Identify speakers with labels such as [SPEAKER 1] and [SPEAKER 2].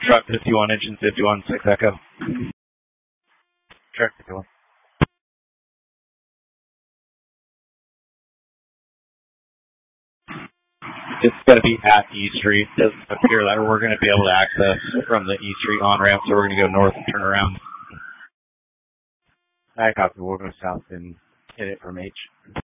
[SPEAKER 1] Truck 51, engine 51, 6 Echo.
[SPEAKER 2] Truck 51.
[SPEAKER 1] It's going to be at E Street. It doesn't appear that we're going to be able to access from the E Street on-ramp, so we're going to go north and turn around.
[SPEAKER 2] I copy. We'll go south and hit it from H.